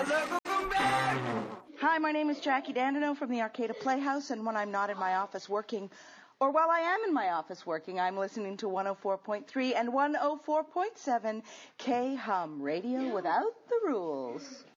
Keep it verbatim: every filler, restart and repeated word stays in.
Hi, my name is Jackie Dandino from the Arcata Playhouse, and when I'm not in my office working, or while I am in my office working, I'm listening to one oh four point three and one oh four point seven K-Hum, radio without the rules.